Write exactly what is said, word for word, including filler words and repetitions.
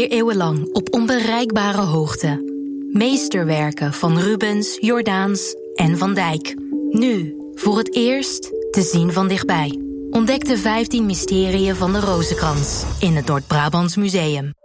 Vier eeuwen lang op onbereikbare hoogte. Meesterwerken van Rubens, Jordaens en Van Dijk. Nu, voor het eerst, te zien van dichtbij. Ontdek de vijftien mysteriën van de Rozenkrans in het Noord-Brabants Museum.